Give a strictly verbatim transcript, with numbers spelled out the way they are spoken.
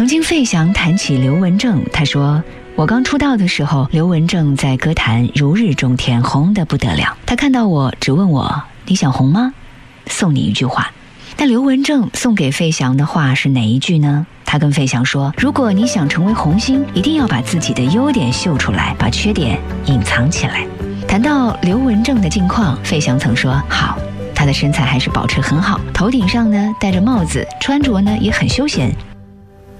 曾经费翔谈起刘文正，他说，我刚出道的时候，刘文正在歌坛如日中天，红得不得了。他看到我只问我，你想红吗？送你一句话。但刘文正送给费翔的话是哪一句呢？他跟费翔说，如果你想成为红星，一定要把自己的优点秀出来，把缺点隐藏起来。谈到刘文正的近况，费翔曾说，好，他的身材还是保持很好，头顶上呢戴着帽子，穿着呢也很休闲，